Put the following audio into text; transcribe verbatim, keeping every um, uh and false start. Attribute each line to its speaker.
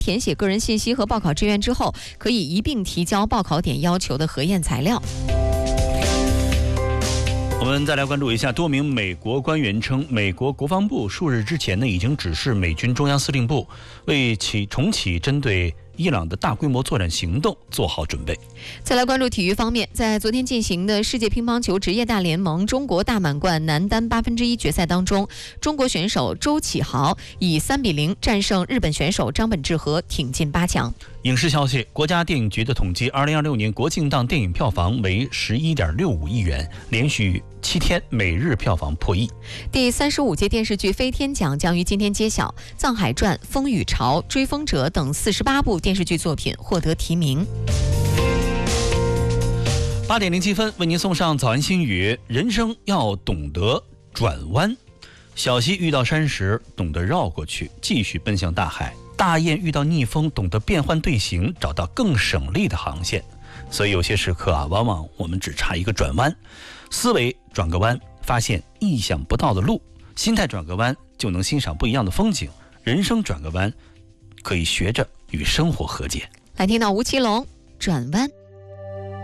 Speaker 1: 填写个人信息和报考志愿之后，可以一并提交报考点要求的核验材料。
Speaker 2: 我们再来关注一下，多名美国官员称，美国国防部数日之前呢，已经指示美军中央司令部为其重启针对伊朗的大规模作战行动做好准备。
Speaker 1: 再来关注体育方面，在昨天进行的世界乒乓球职业大联盟中国大满贯男单八分之一决赛当中，中国选手周启豪以三比零战胜日本选手张本智和，挺进八强。
Speaker 2: 影视消息，国家电影局的统计，二零二六年国庆档电影票房为十一点六五亿元，连续七天每日票房破亿。
Speaker 1: 第三十五届电视剧飞天奖将于今天揭晓，《藏海传》《风雨潮》《追风者》等四十八部电视剧作品获得提名。
Speaker 2: 八点零七分，为您送上早安心语：人生要懂得转弯。小溪遇到山时，懂得绕过去，继续奔向大海。大雁遇到逆风，懂得变换队形，找到更省力的航线。所以有些时刻啊，往往我们只差一个转弯，思维转个弯，发现意想不到的路；心态转个弯，就能欣赏不一样的风景；人生转个弯，可以学着与生活和解。
Speaker 1: 来听到吴奇隆《转弯》。